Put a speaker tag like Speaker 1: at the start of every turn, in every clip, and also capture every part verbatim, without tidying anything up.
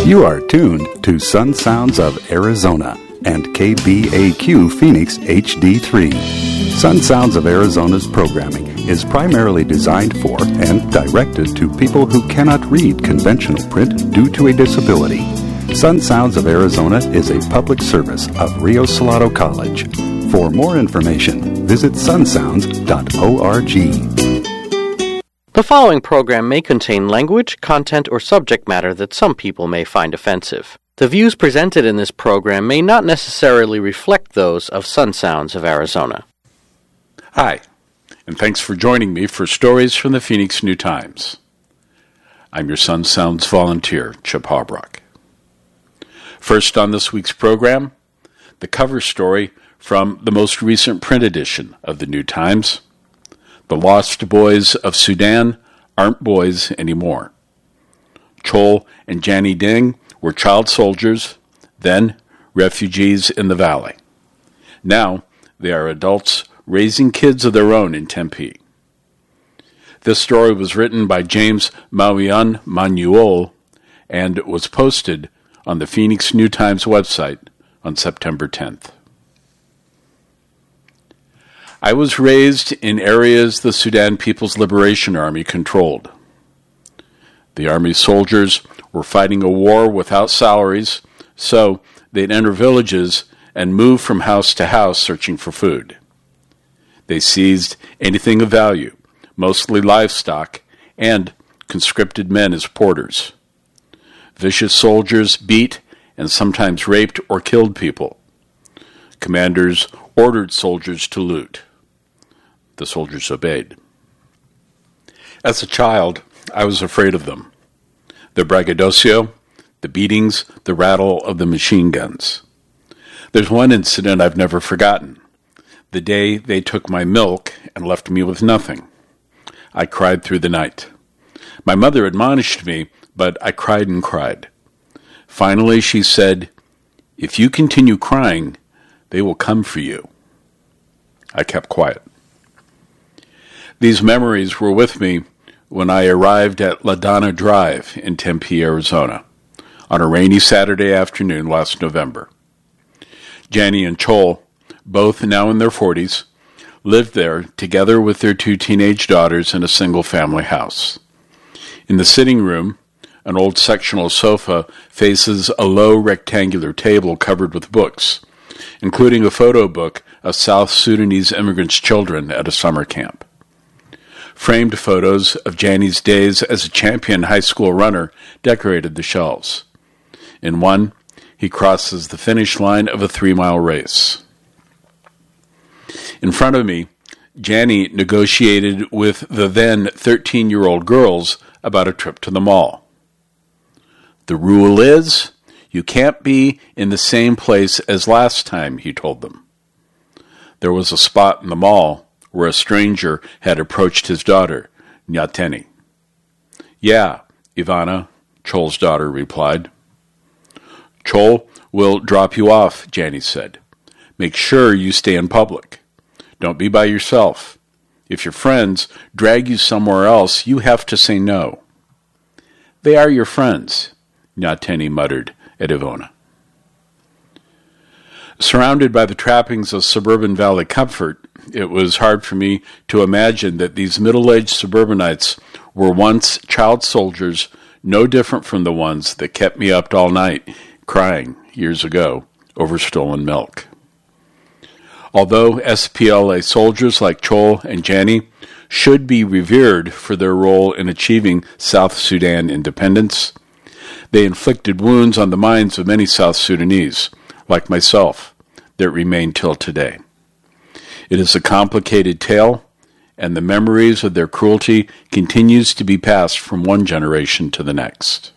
Speaker 1: You are tuned to Sun Sounds of Arizona and K B A Q Phoenix H D three. Sun Sounds of Arizona's programming is primarily designed for and directed to people who cannot read conventional print due to a disability. Sun Sounds of Arizona is a public service of Rio Salado College. For more information, visit sun sounds dot org.
Speaker 2: The following program may contain language, content, or subject matter that some people may find offensive. The views presented in this program may not necessarily reflect those of Sun Sounds of Arizona.
Speaker 3: Hi, and thanks for joining me for Stories from the Phoenix New Times. I'm your Sun Sounds volunteer, Chip Harbrock. First on this week's program, the cover story from the most recent print edition of the New Times. The Lost Boys of Sudan aren't boys anymore. Chol and Jani Ding were child soldiers, then refugees in the valley. Now they are adults raising kids of their own in Tempe. This story was written by James Mauian Manuel and was posted on the Phoenix New Times website on September tenth. I was raised in areas the Sudan People's Liberation Army controlled. The Army soldiers were fighting a war without salaries, so they'd enter villages and move from house to house searching for food. They seized anything of value, mostly livestock, and conscripted men as porters. Vicious soldiers beat and sometimes raped or killed people. Commanders ordered soldiers to loot. The soldiers obeyed. As a child, I was afraid of them. The braggadocio, the beatings, the rattle of the machine guns. There's one incident I've never forgotten. The day they took my milk and left me with nothing. I cried through the night. My mother admonished me, but I cried and cried. Finally, she said, "If you continue crying, they will come for you." I kept quiet. These memories were with me when I arrived at La Donna Drive in Tempe, Arizona, on a rainy Saturday afternoon last November. Jani and Chol, both now in their forties, lived there together with their two teenage daughters in a single-family house. In the sitting room, an old sectional sofa faces a low rectangular table covered with books, including a photo book of South Sudanese immigrants' children at a summer camp. Framed photos of Jani's days as a champion high school runner decorated the shelves. In one, he crosses the finish line of a three-mile race. In front of me, Jani negotiated with the then thirteen-year-old girls about a trip to the mall. "The rule is, you can't be in the same place as last time," he told them. There was a spot in the mall where a stranger had approached his daughter, Nyateni. "Yeah, Ivana," Chol's daughter replied. "Chol will drop you off," Jani said. "Make sure you stay in public. Don't be by yourself. If your friends drag you somewhere else, you have to say no." "They are your friends," Nyateni muttered at Ivona. Surrounded by the trappings of suburban valley comfort, it was hard for me to imagine that these middle-aged suburbanites were once child soldiers no different from the ones that kept me up all night crying years ago over stolen milk. Although S P L A soldiers like Chol and Jani should be revered for their role in achieving South Sudan independence, they inflicted wounds on the minds of many South Sudanese, like myself, that remain till today. It is a complicated tale, and the memories of their cruelty continues to be passed from one generation to the next.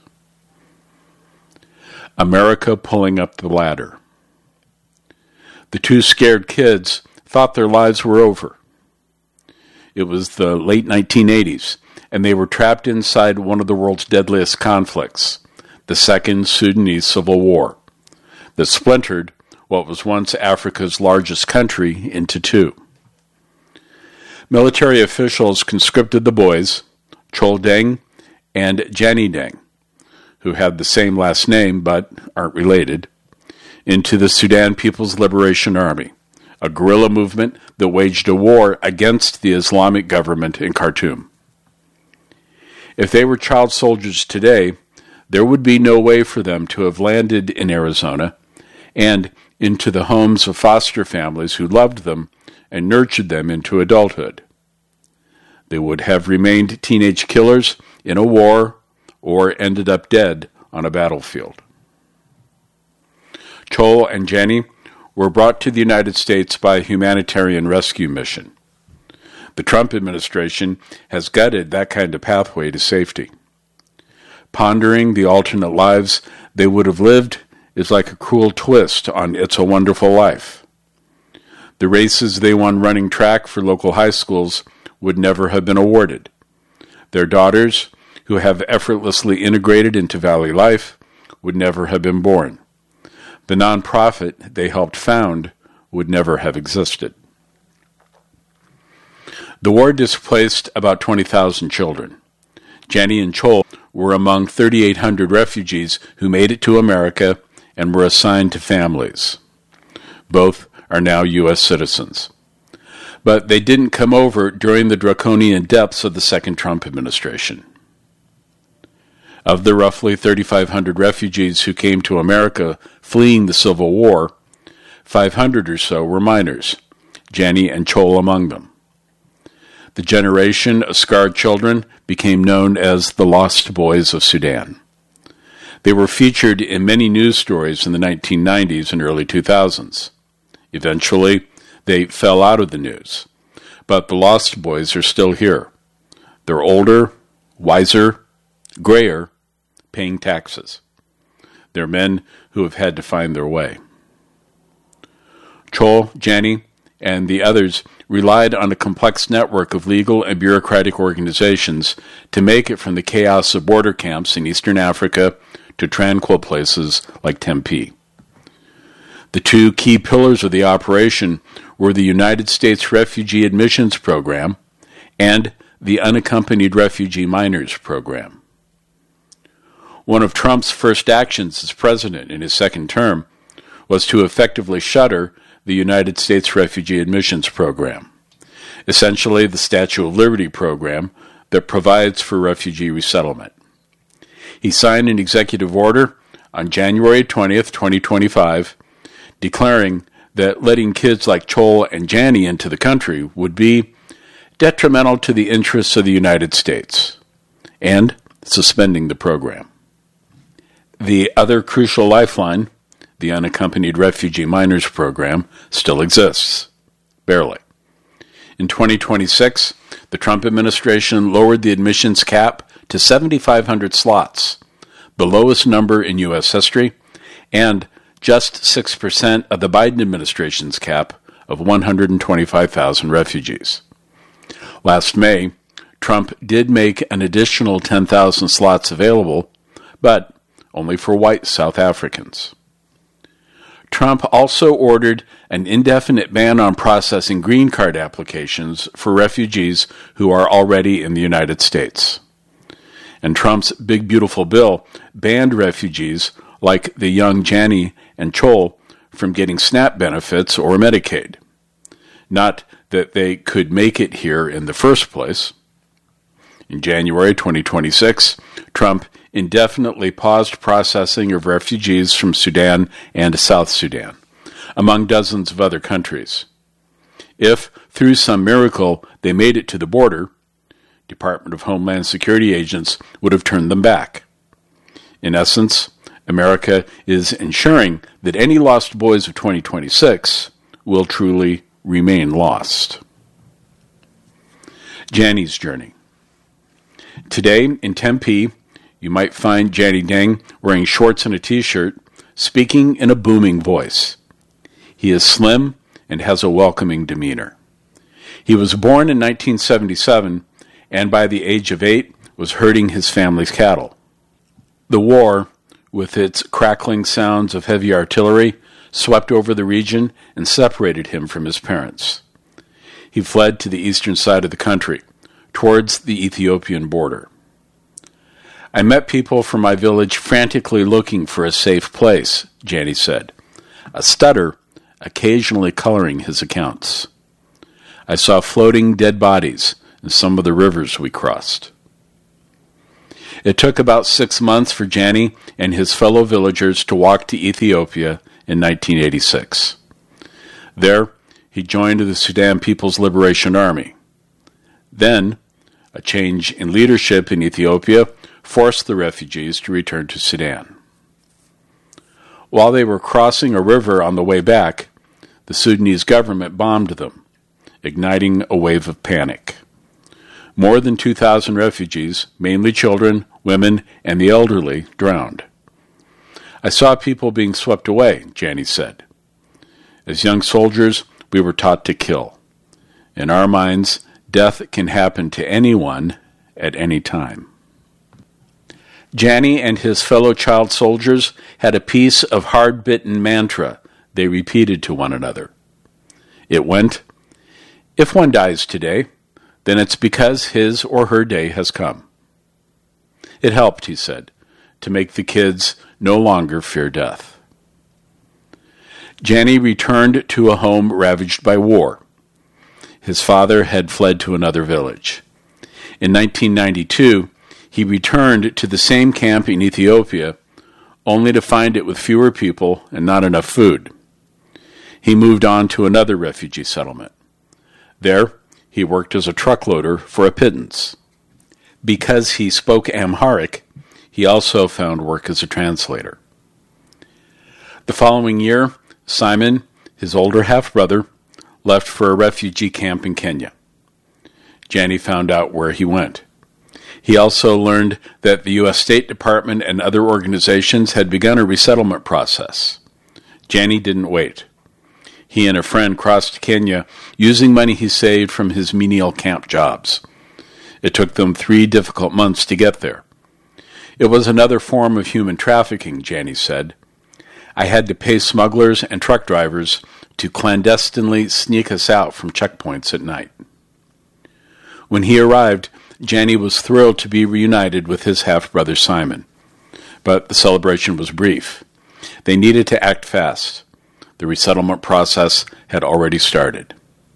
Speaker 3: America pulling up the ladder. The two scared kids thought their lives were over. It was the late nineteen eighties, and they were trapped inside one of the world's deadliest conflicts, the Second Sudanese Civil War, that splintered what was once Africa's largest country into two. Military officials conscripted the boys, Chol Deng and Jani Deng, who had the same last name but aren't related, into the Sudan People's Liberation Army, a guerrilla movement that waged a war against the Islamic government in Khartoum. If they were child soldiers today, there would be no way for them to have landed in Arizona and into the homes of foster families who loved them and nurtured them into adulthood. They would have remained teenage killers in a war or ended up dead on a battlefield. Chol and Jenny were brought to the United States by a humanitarian rescue mission. The Trump administration has gutted that kind of pathway to safety. Pondering the alternate lives they would have lived is like a cruel twist on It's a Wonderful Life. The races they won running track for local high schools would never have been awarded. Their daughters, who have effortlessly integrated into Valley life, would never have been born. The nonprofit they helped found would never have existed. The war displaced about twenty thousand children. Jenny and Chol were among thirty-eight hundred refugees who made it to America and were assigned to families. Both are now U S citizens. But they didn't come over during the draconian depths of the second Trump administration. Of the roughly thirty-five hundred refugees who came to America fleeing the Civil War, five hundred or so were minors, Jenny and Chol among them. The generation of scarred children became known as the Lost Boys of Sudan. They were featured in many news stories in the nineteen nineties and early two thousands. Eventually, they fell out of the news, but the Lost Boys are still here. They're older, wiser, grayer, paying taxes. They're men who have had to find their way. Chol, Jenny, and the others relied on a complex network of legal and bureaucratic organizations to make it from the chaos of border camps in eastern Africa to tranquil places like Tempe. The two key pillars of the operation were the United States Refugee Admissions Program and the Unaccompanied Refugee Minors Program. One of Trump's first actions as president in his second term was to effectively shutter the United States Refugee Admissions Program, essentially the Statue of Liberty program that provides for refugee resettlement. He signed an executive order on January twentieth, twenty twenty-five, declaring that letting kids like Chol and Jenny into the country would be detrimental to the interests of the United States, and suspending the program. The other crucial lifeline, the Unaccompanied Refugee Minors Program, still exists. Barely. In twenty twenty-six, the Trump administration lowered the admissions cap to seventy-five hundred slots, the lowest number in U S history, and just six percent of the Biden administration's cap of one hundred twenty-five thousand refugees. Last May, Trump did make an additional ten thousand slots available, but only for white South Africans. Trump also ordered an indefinite ban on processing green card applications for refugees who are already in the United States. And Trump's Big Beautiful Bill banned refugees like the young Jenny and Chol from getting SNAP benefits or Medicaid. Not that they could make it here in the first place. In January twenty twenty-six, Trump indefinitely paused processing of refugees from Sudan and South Sudan, among dozens of other countries. If, through some miracle, they made it to the border, Department of Homeland Security agents would have turned them back. In essence, America is ensuring that any lost boys of twenty twenty-six will truly remain lost. Jenny's journey. Today, in Tempe, you might find Jenny Deng wearing shorts and a t-shirt, speaking in a booming voice. He is slim and has a welcoming demeanor. He was born in nineteen seventy-seven, and by the age of eight was herding his family's cattle. The war, with its crackling sounds of heavy artillery, swept over the region and separated him from his parents. He fled to the eastern side of the country, towards the Ethiopian border. I met people from my village frantically looking for a safe place, Janie said, a stutter occasionally coloring his accounts. I saw floating dead bodies in some of the rivers we crossed. It took about six months for Janie and his fellow villagers to walk to Ethiopia in nineteen eighty-six. There, he joined the Sudan People's Liberation Army. Then, a change in leadership in Ethiopia forced the refugees to return to Sudan. While they were crossing a river on the way back, the Sudanese government bombed them, igniting a wave of panic. More than two thousand refugees, mainly children, women, and the elderly, drowned. I saw people being swept away, Janie said. As young soldiers, we were taught to kill. In our minds, death can happen to anyone at any time. Janie and his fellow child soldiers had a piece of hard-bitten mantra they repeated to one another. It went, "If one dies today, then it's because his or her day has come." It helped, he said, to make the kids no longer fear death. Janie returned to a home ravaged by war. His father had fled to another village. In nineteen ninety-two, he returned to the same camp in Ethiopia, only to find it with fewer people and not enough food. He moved on to another refugee settlement. There, he worked as a truck loader for a pittance. Because he spoke Amharic, he also found work as a translator. The following year, Simon, his older half-brother, left for a refugee camp in Kenya. Janie found out where he went. He also learned that the U S State Department and other organizations had begun a resettlement process. Janie didn't wait. He and a friend crossed to Kenya using money he saved from his menial camp jobs. It took them three difficult months to get there. It was another form of human trafficking, Janie said. I had to pay smugglers and truck drivers to clandestinely sneak us out from checkpoints at night. When he arrived, Janie was thrilled to be reunited with his half-brother Simon. But the celebration was brief. They needed to act fast. The resettlement process had already started.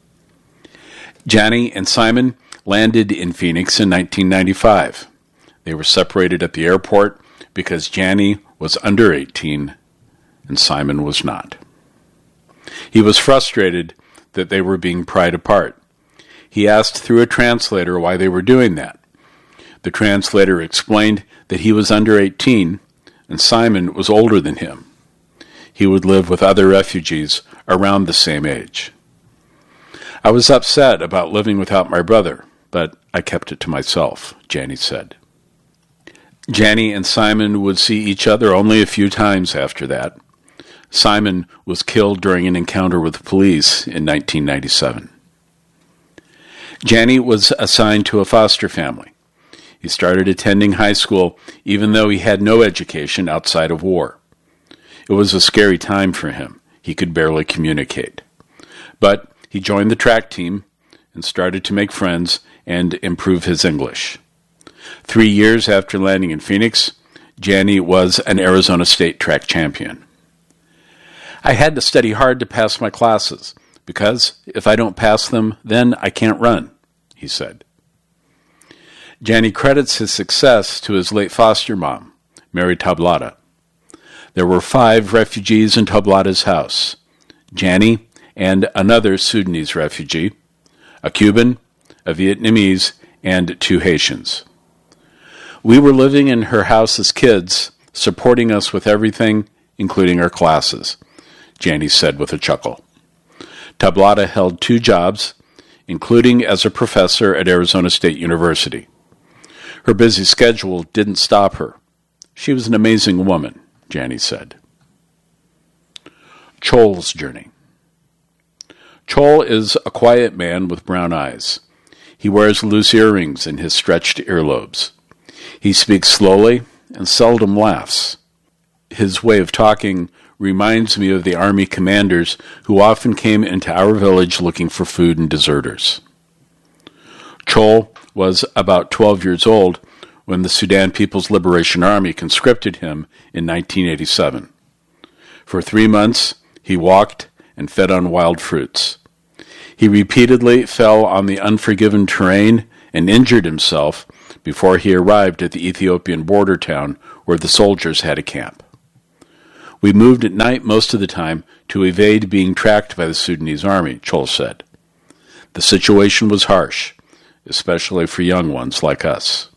Speaker 3: Janie and Simon landed in Phoenix in nineteen ninety-five. They were separated at the airport because Janie was under eighteen and Simon was not. He was frustrated that they were being pried apart. He asked through a translator why they were doing that. The translator explained that he was under eighteen and Simon was older than him. He would live with other refugees around the same age. I was upset about living without my brother, but I kept it to myself, Janie said. Janie and Simon would see each other only a few times after that. Simon was killed during an encounter with the police in nineteen ninety-seven. Janie was assigned to a foster family. He started attending high school even though he had no education outside of war. It was a scary time for him. He could barely communicate. But he joined the track team and started to make friends and improve his English. Three years after landing in Phoenix, Janie was an Arizona State track champion. I had to study hard to pass my classes, because if I don't pass them, then I can't run, he said. Janie credits his success to his late foster mom, Mary Tablada. There were five refugees in Tablada's house, Janie and another Sudanese refugee, a Cuban, a Vietnamese, and two Haitians. We were living in her house as kids, supporting us with everything, including our classes, Janie said with a chuckle. Tablada held two jobs, including as a professor at Arizona State University. Her busy schedule didn't stop her. She was an amazing woman, Janie said. Chol's journey. Chol is a quiet man with brown eyes. He wears loose earrings in his stretched earlobes. He speaks slowly and seldom laughs. His way of talking reminds me of the army commanders who often came into our village looking for food and deserters. Chol was about twelve years old when the Sudan People's Liberation Army conscripted him in nineteen eighty-seven. For three months, he walked and fed on wild fruits. He repeatedly fell on the unforgiving terrain and injured himself before he arrived at the Ethiopian border town where the soldiers had a camp. We moved at night most of the time to evade being tracked by the Sudanese army, Chol said. The situation was harsh, especially for young ones like us.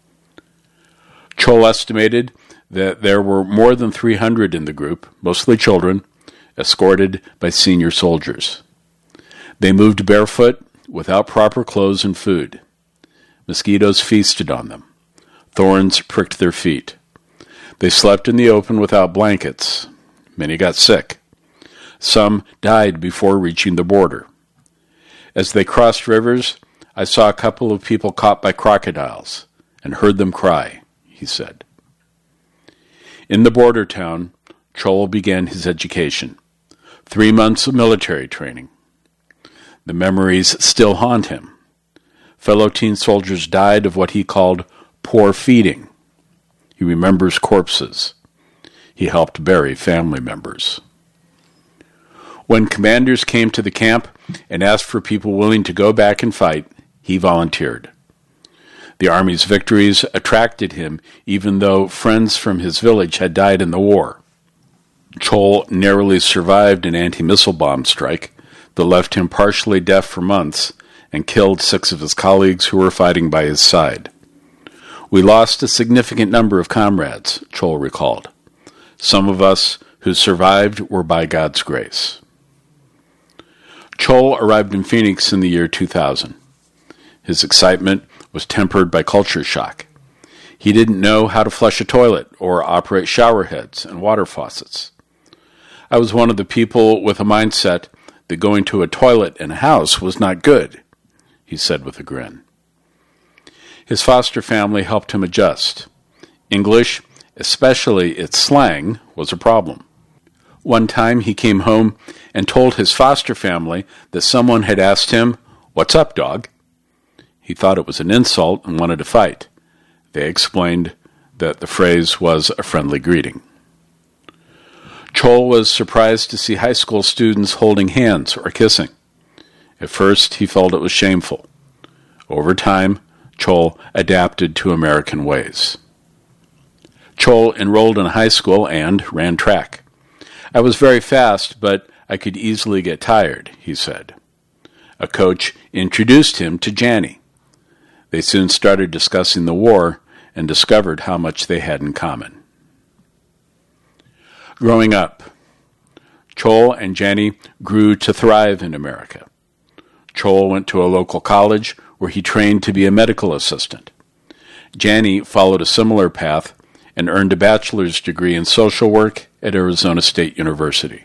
Speaker 3: Chol estimated that there were more than three hundred in the group, mostly children, escorted by senior soldiers. They moved barefoot, without proper clothes and food. Mosquitoes feasted on them. Thorns pricked their feet. They slept in the open without blankets. Many got sick. Some died before reaching the border. As they crossed rivers, I saw a couple of people caught by crocodiles and heard them cry, he said. In the border town, Chol began his education. Three months of military training. The memories still haunt him. Fellow teen soldiers died of what he called poor feeding. He remembers corpses. He helped bury family members. When commanders came to the camp and asked for people willing to go back and fight, he volunteered. The Army's victories attracted him, even though friends from his village had died in the war. Chol narrowly survived an anti-missile bomb strike that left him partially deaf for months and killed six of his colleagues who were fighting by his side. We lost a significant number of comrades, Chol recalled. Some of us who survived were by God's grace. Chol arrived in Phoenix in the year two thousand. His excitement was tempered by culture shock. He didn't know how to flush a toilet or operate shower heads and water faucets. I was one of the people with a mindset that going to a toilet in a house was not good, he said with a grin. His foster family helped him adjust. English, especially its slang, was a problem. One time he came home and told his foster family that someone had asked him, "What's up, dog?" He thought it was an insult and wanted to fight. They explained that the phrase was a friendly greeting. Chol was surprised to see high school students holding hands or kissing. At first, he felt it was shameful. Over time, Chol adapted to American ways. Chol enrolled in high school and ran track. I was very fast, but I could easily get tired, he said. A coach introduced him to Jani. They soon started discussing the war and discovered how much they had in common. Growing up, Chol and Jani grew to thrive in America. Chol went to a local college where he trained to be a medical assistant. Jani followed a similar path and earned a bachelor's degree in social work at Arizona State University.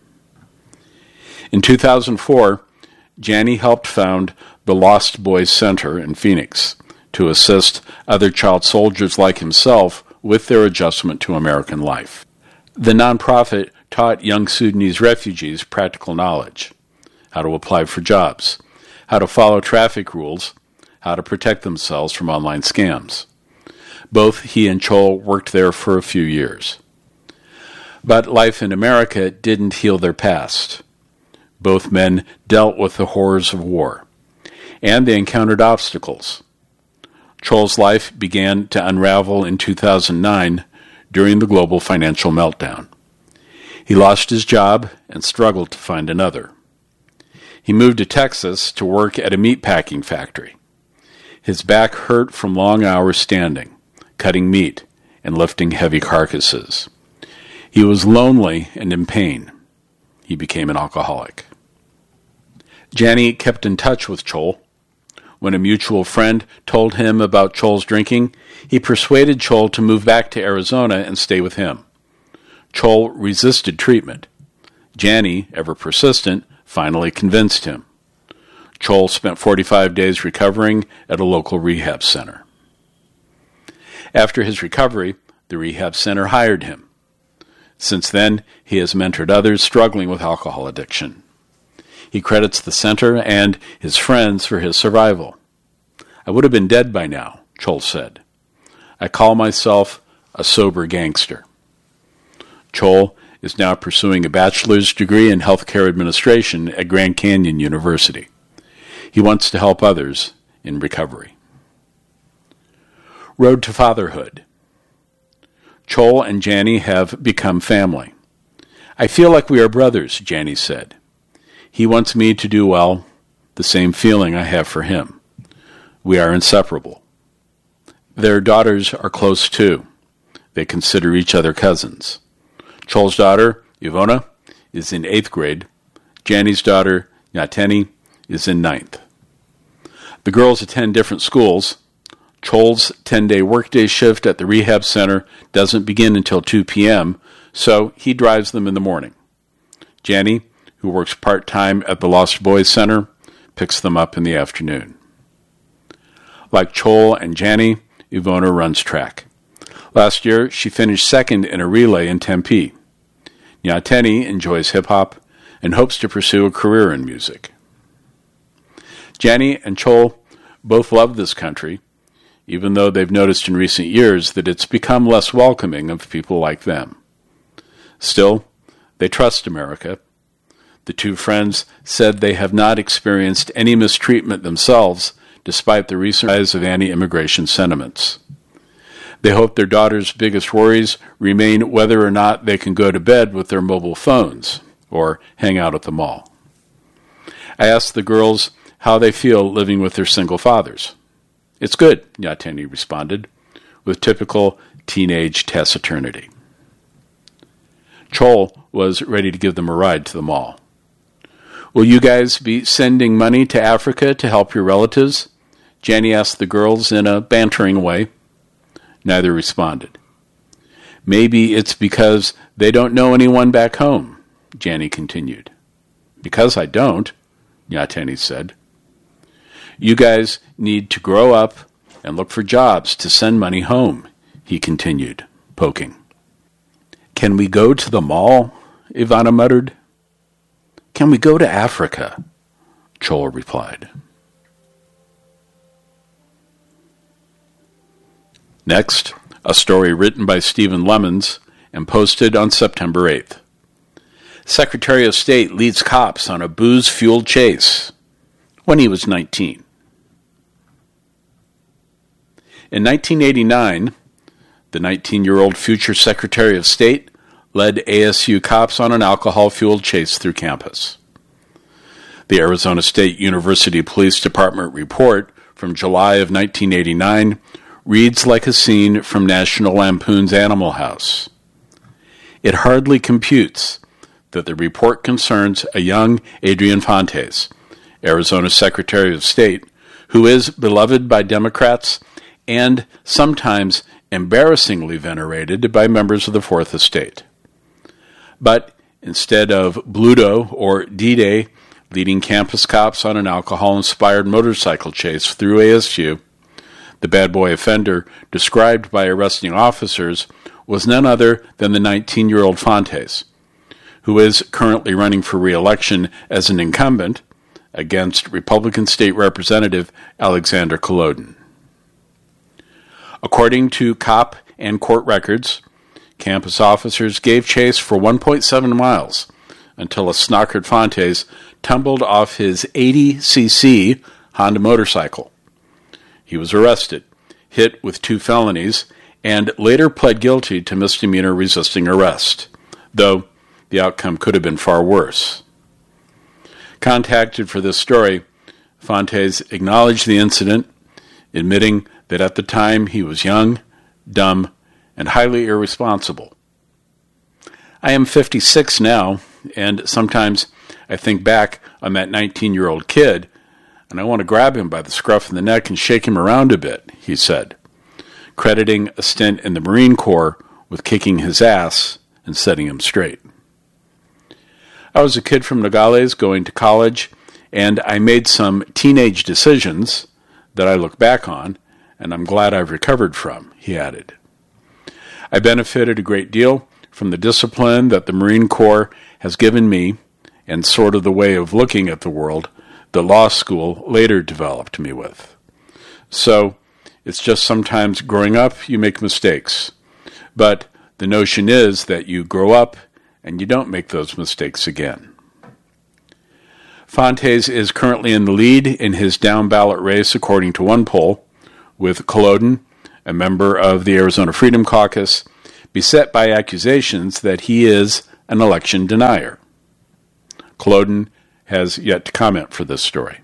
Speaker 3: In two thousand four, Jani helped found the Lost Boys Center in Phoenix to assist other child soldiers like himself with their adjustment to American life. The nonprofit taught young Sudanese refugees practical knowledge, how to apply for jobs, how to follow traffic rules, how to protect themselves from online scams. Both he and Chol worked there for a few years. But life in America didn't heal their past. Both men dealt with the horrors of war, and they encountered obstacles. Chol's life began to unravel in two thousand nine during the global financial meltdown. He lost his job and struggled to find another. He moved to Texas to work at a meatpacking factory. His back hurt from long hours standing, cutting meat, and lifting heavy carcasses. He was lonely and in pain. He became an alcoholic. Jani kept in touch with Chol. When a mutual friend told him about Chol's drinking, he persuaded Chol to move back to Arizona and stay with him. Chol resisted treatment. Jani, ever persistent, finally convinced him. Chol spent forty-five days recovering at a local rehab center. After his recovery, the rehab center hired him. Since then, he has mentored others struggling with alcohol addiction. He credits the center and his friends for his survival. "I would have been dead by now," Chol said. I call myself a sober gangster. Chol is now pursuing a bachelor's degree in healthcare administration at Grand Canyon University. He wants to help others in recovery. Road to fatherhood. Chol and Jani have become family. I feel like we are brothers, Jani said. He wants me to do well, the same feeling I have for him. We are inseparable. Their daughters are close too. They consider each other cousins. Chol's daughter, Ivona, is in eighth grade. Jani's daughter, Nyateni, is in ninth. The girls attend different schools. Chol's ten-day workday shift at the rehab center doesn't begin until two p.m., so he drives them in the morning. Jani, who works part-time at the Lost Boys Center, picks them up in the afternoon. Like Chol and Jani, Ivona runs track. Last year, she finished second in a relay in Tempe. Nyateni enjoys hip-hop and hopes to pursue a career in music. Jani and Chol both love this country, even though they've noticed in recent years that it's become less welcoming of people like them. Still, they trust America. The two friends said they have not experienced any mistreatment themselves, despite the recent rise of anti-immigration sentiments. They hope their daughter's biggest worries remain whether or not they can go to bed with their mobile phones or hang out at the mall. I asked the girls how they feel living with their single fathers. It's good, Nyateni responded, with typical teenage taciturnity. Chol was ready to give them a ride to the mall. Will you guys be sending money to Africa to help your relatives? Jani asked the girls in a bantering way. Neither responded. Maybe it's because they don't know anyone back home, Jani continued. Because I don't, Nyateni said. You guys need to grow up and look for jobs to send money home, he continued, poking. Can we go to the mall? Ivona muttered. Can we go to Africa? Chol replied. Next, a story written by Stephen Lemons and posted on September eighth. Secretary of State leads cops on a booze-fueled chase when he was nineteen. In nineteen eighty-nine, the nineteen-year-old future Secretary of State led A S U cops on an alcohol-fueled chase through campus. The Arizona State University Police Department report from July of nineteen eighty-nine reads like a scene from National Lampoon's Animal House. It hardly computes that the report concerns a young Adrian Fontes, Arizona Secretary of State, who is beloved by Democrats and sometimes embarrassingly venerated by members of the Fourth Estate. But instead of Bluto or D-Day leading campus cops on an alcohol-inspired motorcycle chase through A S U, the bad boy offender described by arresting officers was none other than the nineteen-year-old Fontes, who is currently running for re-election as an incumbent against Republican State Representative Alexander Kolodin. According to cop and court records, campus officers gave chase for one point seven miles until a snockered Fontes tumbled off his eighty c c Honda motorcycle. He was arrested, hit with two felonies, and later pled guilty to misdemeanor resisting arrest, though the outcome could have been far worse. Contacted for this story, Fontes acknowledged the incident, admitting that at the time he was young, dumb, and highly irresponsible. I am fifty-six now, and sometimes I think back on that nineteen-year-old kid, and I want to grab him by the scruff of the neck and shake him around a bit, he said, crediting a stint in the Marine Corps with kicking his ass and setting him straight. I was a kid from Nogales going to college, and I made some teenage decisions that I look back on, and I'm glad I've recovered from, he added. I benefited a great deal from the discipline that the Marine Corps has given me and sort of the way of looking at the world the law school later developed me with. So, It's just sometimes growing up, you make mistakes. But the notion is that you grow up and you don't make those mistakes again. Fontes is currently in the lead in his down-ballot race, according to one poll, with Culloden, a member of the Arizona Freedom Caucus, beset by accusations that he is an election denier. Culloden has yet to comment for this story.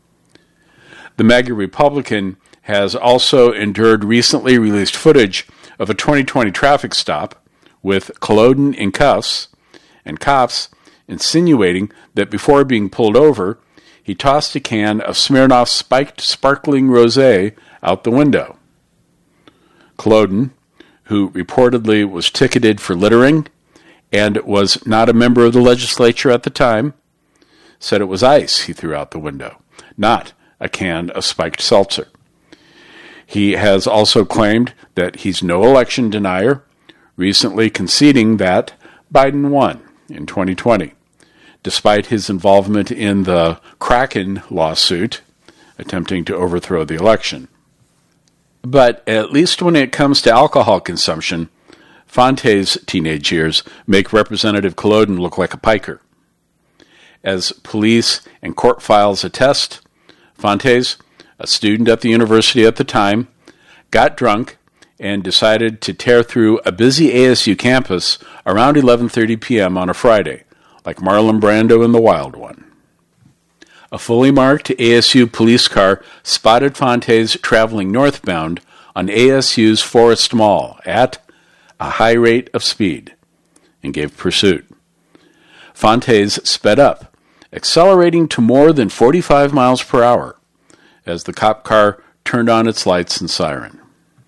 Speaker 3: The MAGA Republican has also endured recently released footage of a twenty twenty traffic stop with Culloden in cuffs and cops insinuating that before being pulled over, he tossed a can of Smirnoff spiked sparkling rosé out the window. Culloden, who reportedly was ticketed for littering and was not a member of the legislature at the time, said it was ice he threw out the window, not a can of spiked seltzer. He has also claimed that he's no election denier, recently conceding that Biden won in twenty twenty, despite his involvement in the Kraken lawsuit attempting to overthrow the election. But at least when it comes to alcohol consumption, Fontes' teenage years make Representative Culloden look like a piker. As police and court files attest, Fontes, a student at the university at the time, got drunk and decided to tear through a busy A S U campus around eleven thirty p.m. on a Friday, like Marlon Brando in The Wild One. A fully marked A S U police car spotted Fontes traveling northbound on A S U's Forest Mall at a high rate of speed and gave pursuit. Fontes sped up, accelerating to more than forty-five miles per hour as the cop car turned on its lights and siren.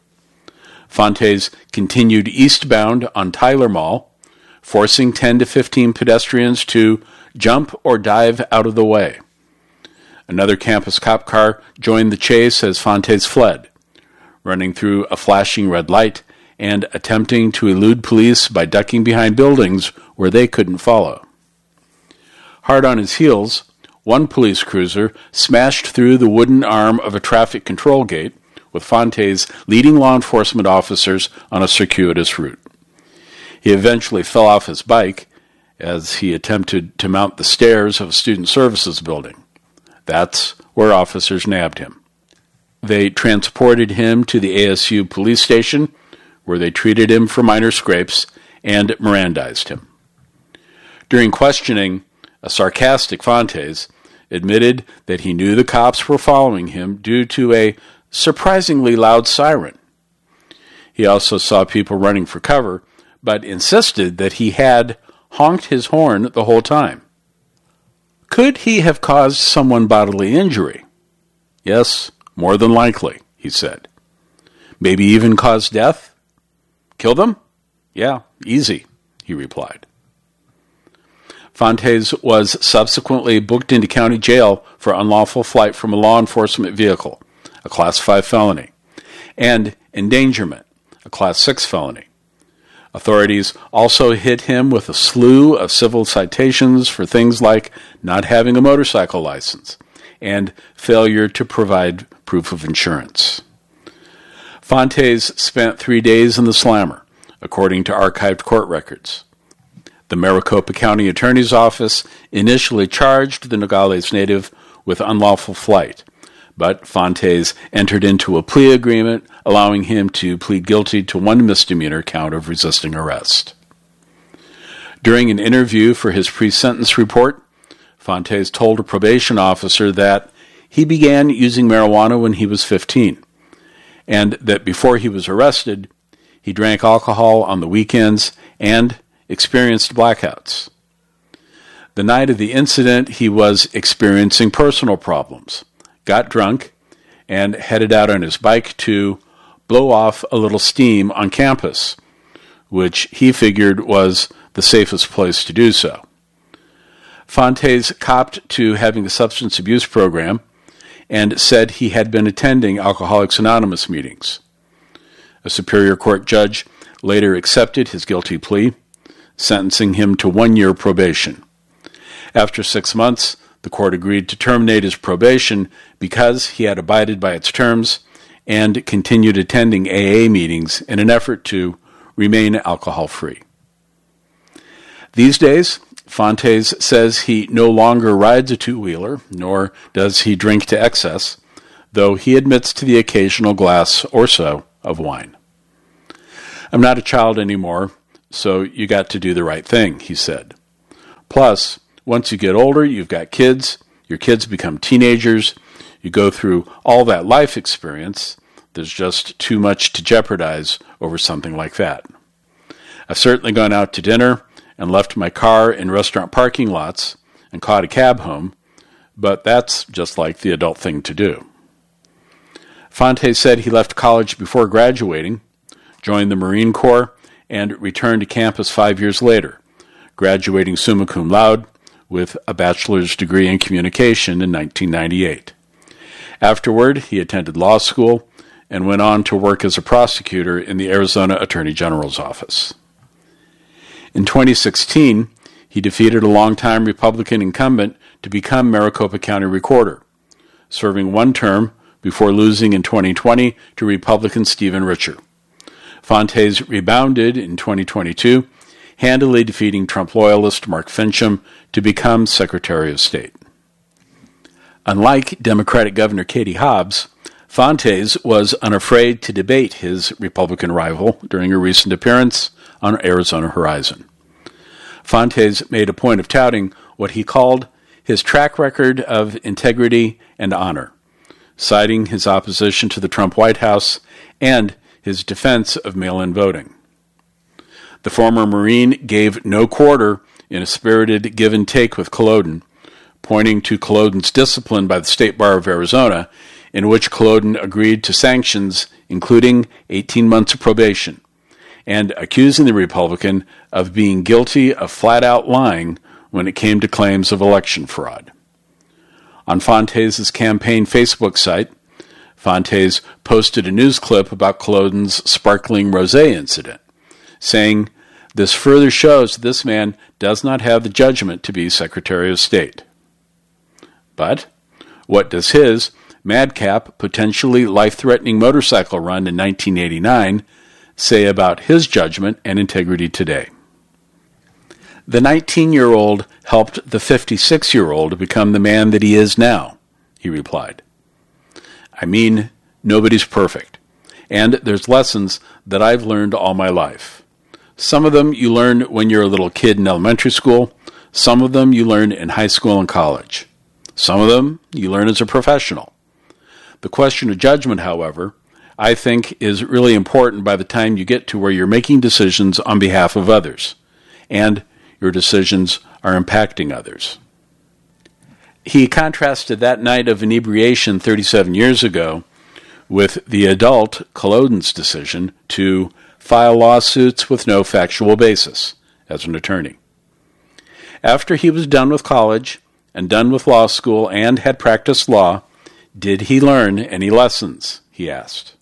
Speaker 3: Fontes continued eastbound on Tyler Mall, forcing ten to fifteen pedestrians to jump or dive out of the way. Another campus cop car joined the chase as Fontes fled, running through a flashing red light and attempting to elude police by ducking behind buildings where they couldn't follow. Hard on his heels, one police cruiser smashed through the wooden arm of a traffic control gate, with Fontes leading law enforcement officers on a circuitous route. He eventually fell off his bike as he attempted to mount the stairs of a student services building. That's where officers nabbed him. They transported him to the A S U police station, where they treated him for minor scrapes and Mirandized him. During questioning, a sarcastic Fontes admitted that he knew the cops were following him due to a surprisingly loud siren. He also saw people running for cover, but insisted that he had honked his horn the whole time. Could he have caused someone bodily injury? Yes, more than likely, he said. Maybe even caused death? Kill them? Yeah, easy, he replied. Fontes was subsequently booked into county jail for unlawful flight from a law enforcement vehicle, a Class five felony, and endangerment, a Class six felony. Authorities also hit him with a slew of civil citations for things like not having a motorcycle license and failure to provide proof of insurance. Fontes spent three days in the slammer, according to archived court records. The Maricopa County Attorney's Office initially charged the Nogales native with unlawful flight, but Fontes entered into a plea agreement allowing him to plead guilty to one misdemeanor count of resisting arrest. During an interview for his pre-sentence report, Fontes told a probation officer that he began using marijuana when he was fifteen, and that before he was arrested, he drank alcohol on the weekends and experienced blackouts. The night of the incident, he was experiencing personal problems, got drunk, and headed out on his bike to blow off a little steam on campus, which he figured was the safest place to do so. Fontes copped to having a substance abuse program and said he had been attending Alcoholics Anonymous meetings. A Superior Court judge later accepted his guilty plea, sentencing him to one year probation. After six months, the court agreed to terminate his probation because he had abided by its terms and continued attending A A meetings in an effort to remain alcohol-free. These days, Fontes says he no longer rides a two-wheeler, nor does he drink to excess, though he admits to the occasional glass or so of wine. "I'm not a child anymore, so you got to do the right thing," he said. "Plus, once you get older, you've got kids, your kids become teenagers, you go through all that life experience, there's just too much to jeopardize over something like that. I've certainly gone out to dinner and left my car in restaurant parking lots and caught a cab home, but that's just like the adult thing to do." Fontes said he left college before graduating, joined the Marine Corps, and returned to campus five years later, graduating summa cum laude with a bachelor's degree in communication in nineteen ninety-eight. Afterward, he attended law school and went on to work as a prosecutor in the Arizona Attorney General's office. In twenty sixteen, he defeated a longtime Republican incumbent to become Maricopa County Recorder, serving one term before losing in twenty twenty to Republican Stephen Richer. Fontes rebounded in twenty twenty-two, handily defeating Trump loyalist Mark Fincham to become Secretary of State. Unlike Democratic Governor Katie Hobbs, Fontes was unafraid to debate his Republican rival during a recent appearance on Arizona Horizon. Fontes made a point of touting what he called his track record of integrity and honor, citing his opposition to the Trump White House and his defense of mail-in voting. The former Marine gave no quarter in a spirited give-and-take with Culloden, pointing to Culloden's discipline by the State Bar of Arizona, in which Culloden agreed to sanctions including eighteen months of probation, and accusing the Republican of being guilty of flat-out lying when it came to claims of election fraud. On Fontes' campaign Facebook site, Fontes posted a news clip about Culloden's sparkling rosé incident, saying, "This further shows that this man does not have the judgment to be Secretary of State." But what does his madcap, potentially life-threatening motorcycle run in nineteen eighty-nine say about his judgment and integrity today? "The nineteen-year-old helped the fifty-six-year-old become the man that he is now," he replied. "I mean, nobody's perfect, and there's lessons that I've learned all my life. Some of them you learn when you're a little kid in elementary school, some of them you learn in high school and college. Some of them you learn as a professional. The question of judgment, however, I think is really important by the time you get to where you're making decisions on behalf of others, and your decisions are impacting others." He contrasted that night of inebriation thirty-seven years ago with the adult Culloden's decision to file lawsuits with no factual basis as an attorney. After he was done with college and done with law school and had practiced law, did he learn any lessons, he asked.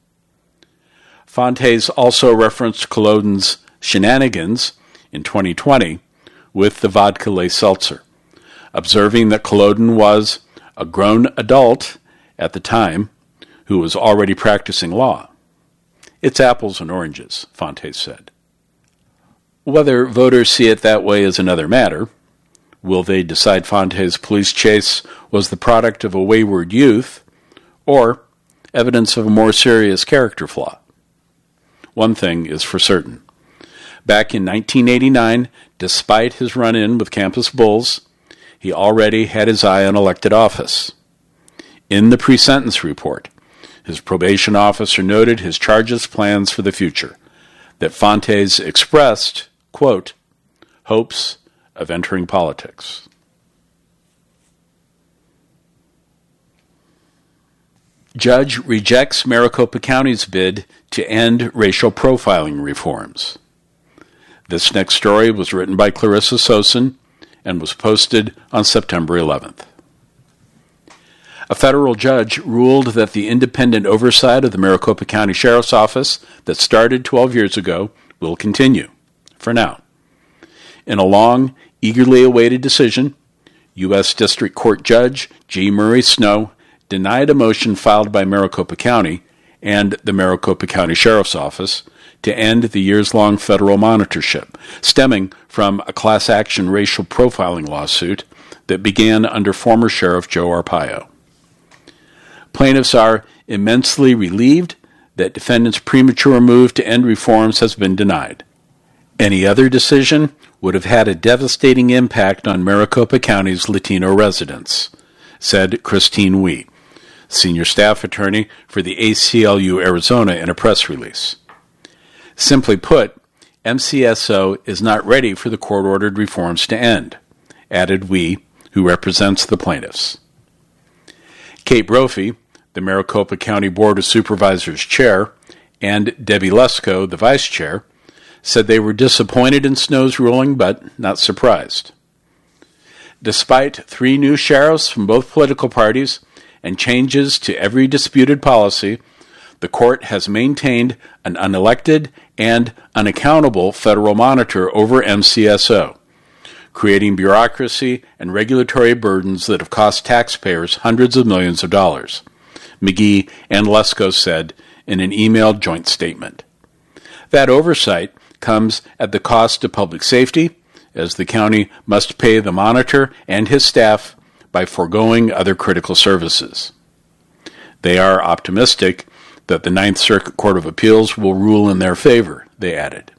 Speaker 3: Fontes also referenced Culloden's shenanigans in twenty twenty with the vodka lay seltzer, observing that Culloden was a grown adult at the time who was already practicing law. "It's apples and oranges," Fontes said. Whether voters see it that way is another matter. Will they decide Fontes' police chase was the product of a wayward youth or evidence of a more serious character flaw? One thing is for certain. Back in nineteen eighty-nine, despite his run-in with campus bulls, he already had his eye on elected office. In the pre-sentence report, his probation officer noted his charges plans for the future, that Fontes expressed, quote, hopes of entering politics. Judge rejects Maricopa County's bid to end racial profiling reforms. This next story was written by Clarissa Sosin and was posted on September eleventh. A federal judge ruled that the independent oversight of the Maricopa County Sheriff's Office that started twelve years ago will continue, for now. In a long, eagerly awaited decision, U S District Court Judge G. Murray Snow denied a motion filed by Maricopa County and the Maricopa County Sheriff's Office to end the years-long federal monitorship, stemming from a class-action racial profiling lawsuit that began under former Sheriff Joe Arpaio. Plaintiffs are immensely relieved that defendants' premature move to end reforms has been denied. Any other decision would have had a devastating impact on Maricopa County's Latino residents, said Christine Wee, senior staff attorney for the A C L U Arizona, in a press release. Simply put, M C S O is not ready for the court-ordered reforms to end, added Wee, who represents the plaintiffs. Kate Brophy, the Maricopa County Board of Supervisors chair, and Debbie Lesko, the vice chair, said they were disappointed in Snow's ruling, but not surprised. Despite three new sheriffs from both political parties and changes to every disputed policy, the court has maintained an unelected and unaccountable federal monitor over M C S O, creating bureaucracy and regulatory burdens that have cost taxpayers hundreds of millions of dollars, McGee and Lesko said in an emailed joint statement. That oversight comes at the cost of public safety, as the county must pay the monitor and his staff by foregoing other critical services. They are optimistic that the Ninth Circuit Court of Appeals will rule in their favor, they added.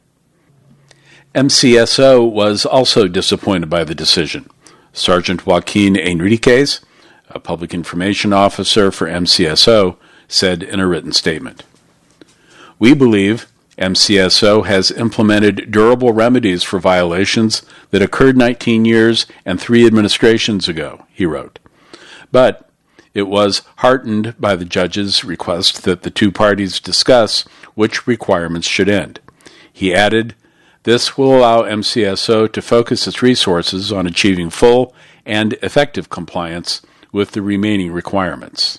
Speaker 3: M C S O was also disappointed by the decision. Sergeant Joaquin Enriquez, a public information officer for M C S O, said in a written statement, "We believe M C S O has implemented durable remedies for violations that occurred nineteen years and three administrations ago," he wrote. But it was heartened by the judge's request that the two parties discuss which requirements should end. He added, "This will allow M C S O to focus its resources on achieving full and effective compliance with the remaining requirements."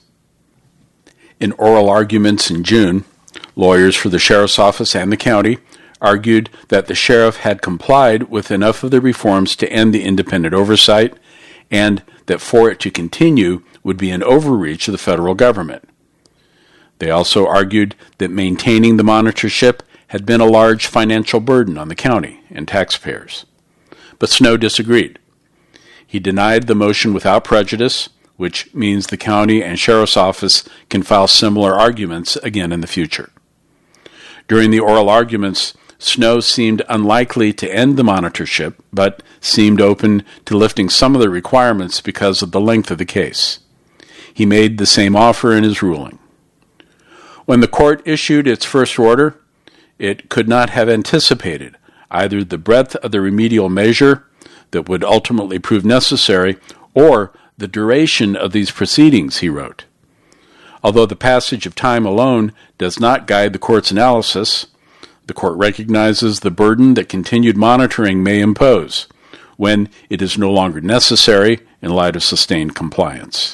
Speaker 3: In oral arguments in June, lawyers for the sheriff's office and the county argued that the sheriff had complied with enough of the reforms to end the independent oversight, and that for it to continue would be an overreach of the federal government. They also argued that maintaining the monitorship had been a large financial burden on the county and taxpayers. But Snow disagreed. He denied the motion without prejudice, which means the county and sheriff's office can file similar arguments again in the future. During the oral arguments, Snow seemed unlikely to end the monitorship, but seemed open to lifting some of the requirements because of the length of the case. He made the same offer in his ruling. When the court issued its first order, it could not have anticipated either the breadth of the remedial measure that would ultimately prove necessary or the duration of these proceedings, he wrote. Although the passage of time alone does not guide the court's analysis, the court recognizes the burden that continued monitoring may impose when it is no longer necessary in light of sustained compliance.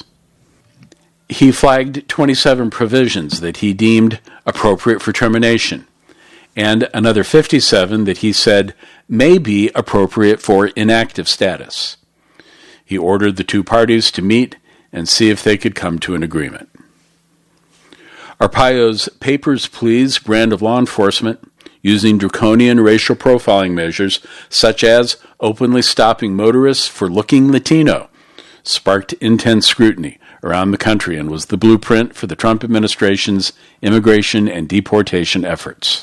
Speaker 3: He flagged twenty-seven provisions that he deemed appropriate for termination, and another fifty-seven that he said may be appropriate for inactive status. He ordered the two parties to meet and see if they could come to an agreement. Arpaio's papers, please brand of law enforcement, using draconian racial profiling measures such as openly stopping motorists for looking Latino, sparked intense scrutiny around the country and was the blueprint for the Trump administration's immigration and deportation efforts.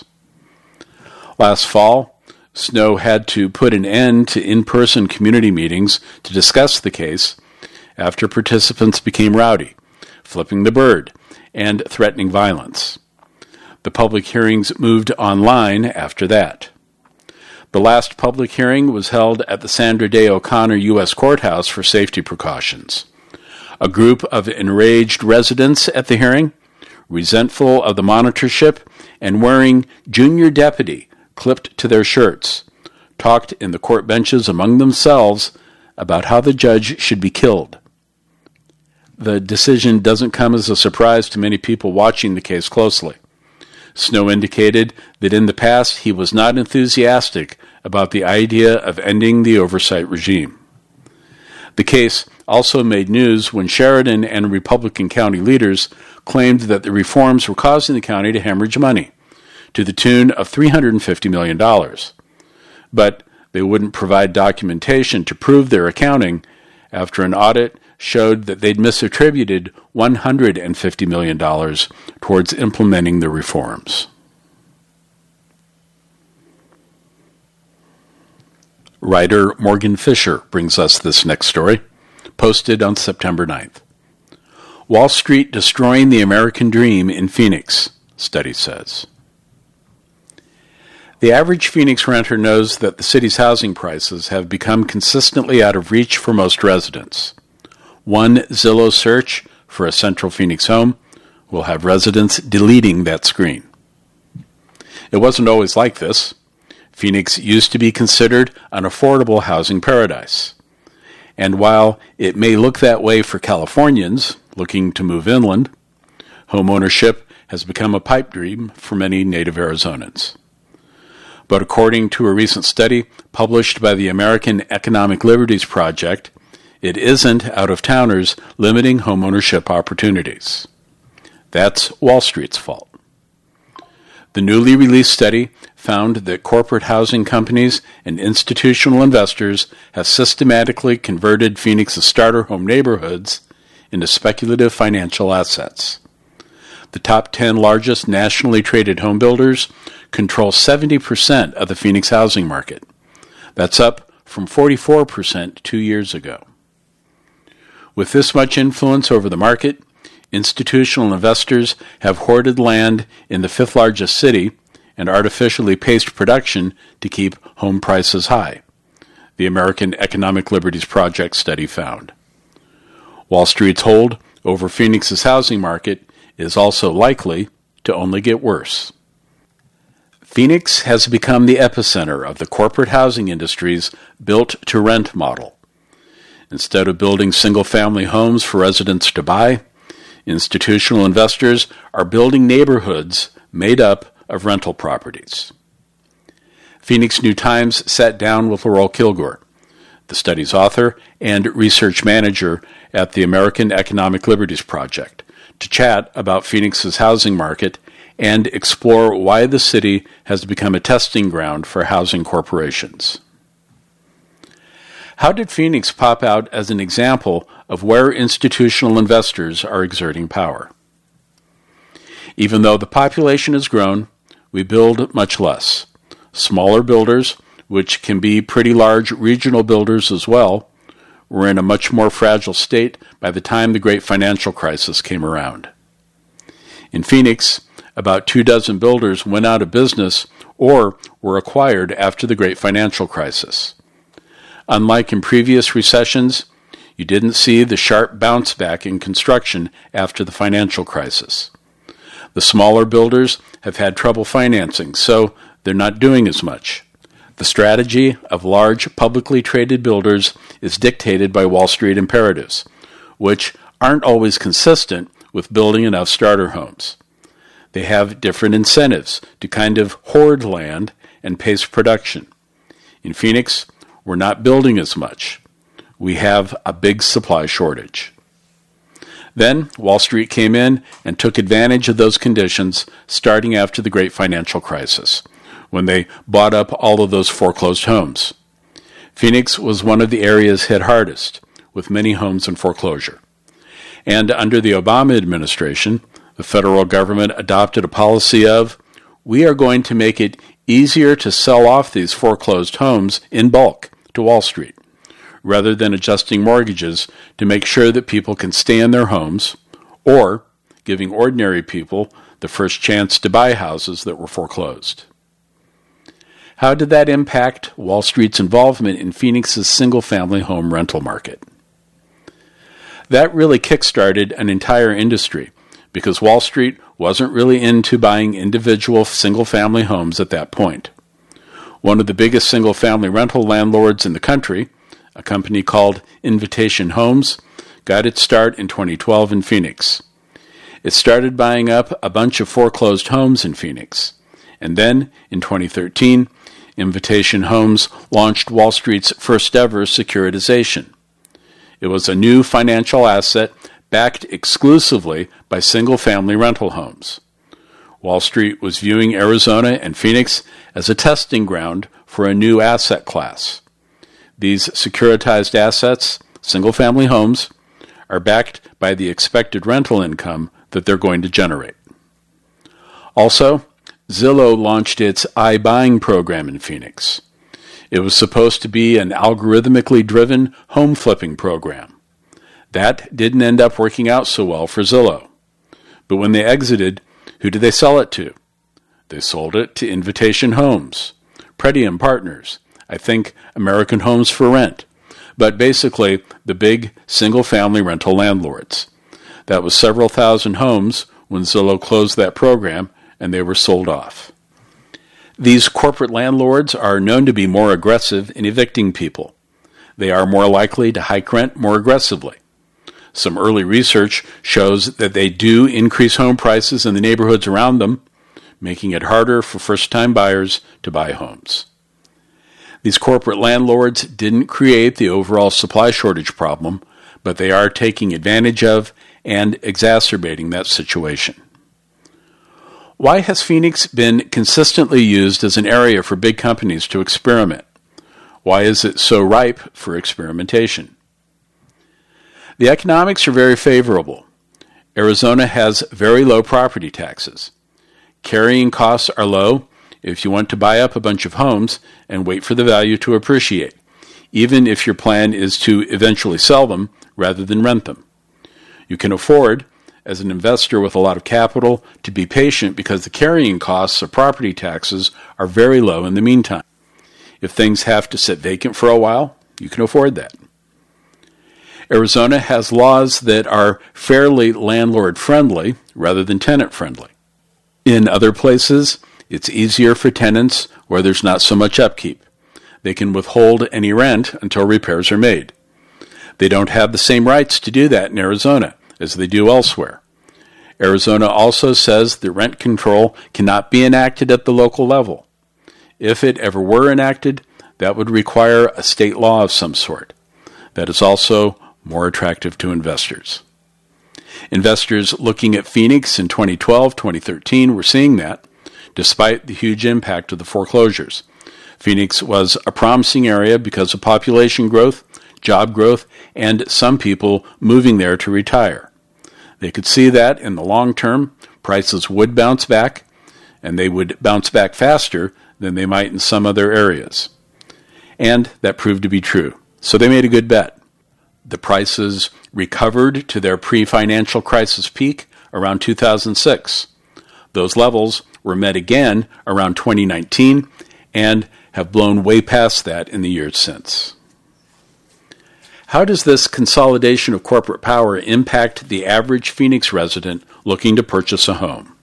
Speaker 3: Last fall, Snow had to put an end to in-person community meetings to discuss the case after participants became rowdy, flipping the bird, and threatening violence. The public hearings moved online after that. The last public hearing was held at the Sandra Day O'Connor U S Courthouse for safety precautions. A group of enraged residents at the hearing, resentful of the monitorship and wearing junior deputy clipped to their shirts, talked in the court benches among themselves about how the judge should be killed. The decision doesn't come as a surprise to many people watching the case closely. Snow indicated that in the past he was not enthusiastic about the idea of ending the oversight regime. The case also made news when Sheridan and Republican county leaders claimed that the reforms were causing the county to hemorrhage money to the tune of three hundred fifty million dollars. But they wouldn't provide documentation to prove their accounting after an audit showed that they'd misattributed one hundred fifty million dollars towards implementing the reforms. Writer Morgan Fisher brings us this next story, posted on September ninth. Wall Street destroying the American dream in Phoenix, study says. The average Phoenix renter knows that the city's housing prices have become consistently out of reach for most residents. One Zillow search for a Central Phoenix home will have residents deleting that screen. It wasn't always like this. Phoenix used to be considered an affordable housing paradise. And while it may look that way for Californians looking to move inland, homeownership has become a pipe dream for many native Arizonans. But according to a recent study published by the American Economic Liberties Project, it isn't out-of-towners limiting homeownership opportunities. That's Wall Street's fault. The newly released study found that corporate housing companies and institutional investors have systematically converted Phoenix's starter home neighborhoods into speculative financial assets. The top ten largest nationally traded home builders control seventy percent of the Phoenix housing market. That's up from forty-four percent two years ago. With this much influence over the market, institutional investors have hoarded land in the fifth largest city and artificially paced production to keep home prices high, the American Economic Liberties Project study found. Wall Street's hold over Phoenix's housing market is also likely to only get worse. Phoenix has become the epicenter of the corporate housing industry's built-to-rent model. Instead of building single-family homes for residents to buy, institutional investors are building neighborhoods made up of rental properties. Phoenix New-Times sat down with Laurel Kilgore, the study's author and research manager at the American Economic Liberties Project, to chat about Phoenix's housing market and explore why the city has become a testing ground for housing corporations. How did Phoenix pop out as an example of where institutional investors are exerting power? Even though the population has grown, we build much less. Smaller builders, which can be pretty large regional builders as well, were in a much more fragile state by the time the great financial crisis came around. In Phoenix, about two dozen builders went out of business or were acquired after the great financial crisis. Unlike in previous recessions, you didn't see the sharp bounce back in construction after the financial crisis. The smaller builders have had trouble financing, so they're not doing as much. The strategy of large publicly traded builders is dictated by Wall Street imperatives, which aren't always consistent with building enough starter homes. They have different incentives to kind of hoard land and pace production. In Phoenix, we're not building as much. We have a big supply shortage. Then Wall Street came in and took advantage of those conditions starting after the great financial crisis, when they bought up all of those foreclosed homes. Phoenix was one of the areas hit hardest, with many homes in foreclosure. And under the Obama administration, the federal government adopted a policy of, we are going to make it easier to sell off these foreclosed homes in bulk to Wall Street, rather than adjusting mortgages to make sure that people can stay in their homes, or giving ordinary people the first chance to buy houses that were foreclosed. How did that impact Wall Street's involvement in Phoenix's single-family home rental market? That really kick-started an entire industry, because Wall Street wasn't really into buying individual single-family homes at that point. One of the biggest single-family rental landlords in the country, a company called Invitation Homes, got its start in twenty twelve in Phoenix. It started buying up a bunch of foreclosed homes in Phoenix. And then, in twenty thirteen, Invitation Homes launched Wall Street's first ever securitization. It was a new financial asset backed exclusively by single-family rental homes. Wall Street was viewing Arizona and Phoenix as a testing ground for a new asset class. These securitized assets, single-family homes, are backed by the expected rental income that they're going to generate. Also, Zillow launched its iBuying program in Phoenix. It was supposed to be an algorithmically driven home flipping program. That didn't end up working out so well for Zillow. But when they exited, who did they sell it to? They sold it to Invitation Homes, Pretium Partners, I think American Homes for Rent, but basically the big single-family rental landlords. That was several thousand homes when Zillow closed that program and they were sold off. These corporate landlords are known to be more aggressive in evicting people. They are more likely to hike rent more aggressively. Some early research shows that they do increase home prices in the neighborhoods around them, making it harder for first-time buyers to buy homes. These corporate landlords didn't create the overall supply shortage problem, but they are taking advantage of and exacerbating that situation. Why has Phoenix been consistently used as an area for big companies to experiment? Why is it so ripe for experimentation? The economics are very favorable. Arizona has very low property taxes. Carrying costs are low if you want to buy up a bunch of homes and wait for the value to appreciate, even if your plan is to eventually sell them rather than rent them. You can afford, as an investor with a lot of capital, to be patient because the carrying costs of property taxes are very low in the meantime. If things have to sit vacant for a while, you can afford that. Arizona has laws that are fairly landlord-friendly rather than tenant-friendly. In other places, it's easier for tenants where there's not so much upkeep. They can withhold any rent until repairs are made. They don't have the same rights to do that in Arizona as they do elsewhere. Arizona also says that rent control cannot be enacted at the local level. If it ever were enacted, that would require a state law of some sort. That is also more attractive to investors. Investors looking at Phoenix in twenty twelve, twenty thirteen were seeing that, despite the huge impact of the foreclosures. Phoenix was a promising area because of population growth, job growth, and some people moving there to retire. They could see that in the long term, prices would bounce back, and they would bounce back faster than they might in some other areas. And that proved to be true. So they made a good bet. The prices recovered to their pre-financial crisis peak around two thousand six. Those levels were met again around twenty nineteen and have blown way past that in the years since. How does this consolidation of corporate power impact the average Phoenix resident looking to purchase a home?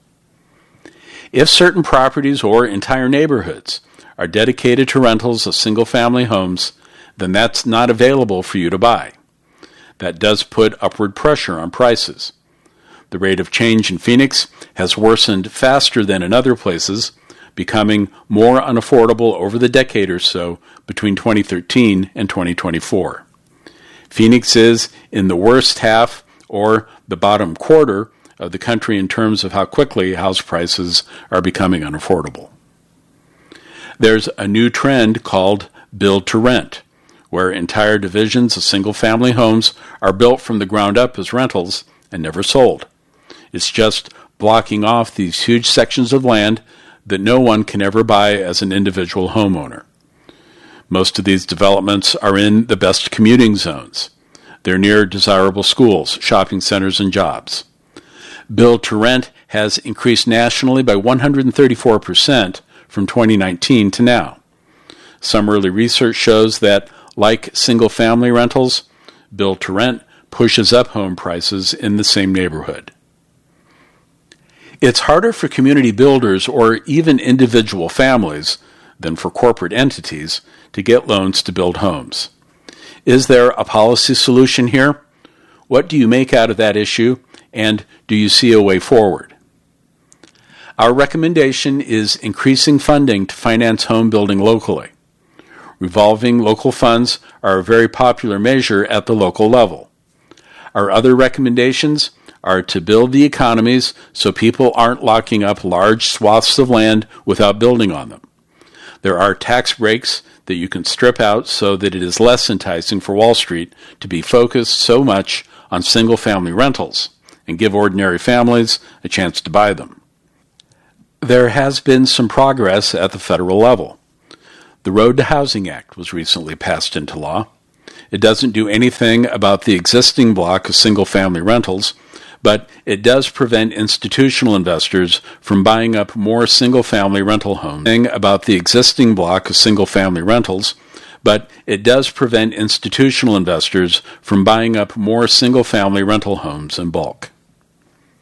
Speaker 3: If certain properties or entire neighborhoods are dedicated to rentals of single-family homes, then that's not available for you to buy. That does put upward pressure on prices. The rate of change in Phoenix has worsened faster than in other places, becoming more unaffordable over the decade or so between twenty thirteen and twenty twenty-four. Phoenix is in the worst half or the bottom quarter of the country in terms of how quickly house prices are becoming unaffordable. There's a new trend called build to rent, where entire divisions of single-family homes are built from the ground up as rentals and never sold. It's just blocking off these huge sections of land that no one can ever buy as an individual homeowner. Most of these developments are in the best commuting zones. They're near desirable schools, shopping centers, and jobs. Build to rent has increased nationally by one hundred thirty-four percent from twenty nineteen to now. Some early research shows that, like single-family rentals, build to rent pushes up home prices in the same neighborhood. It's harder for community builders or even individual families than for corporate entities to get loans to build homes. Is there a policy solution here? What do you make out of that issue, and do you see a way forward? Our recommendation is increasing funding to finance home building locally. Revolving local funds are a very popular measure at the local level. Our other recommendations are to build the economies so people aren't locking up large swaths of land without building on them. There are tax breaks that you can strip out so that it is less enticing for Wall Street to be focused so much on single-family rentals and give ordinary families a chance to buy them. There has been some progress at the federal level. The Road to Housing Act was recently passed into law. It doesn't do anything about the existing block of single-family rentals, but it does prevent institutional investors from buying up more single-family rental homes. About the existing block of single-family rentals, but it does prevent institutional investors from buying up more single-family rental homes in bulk.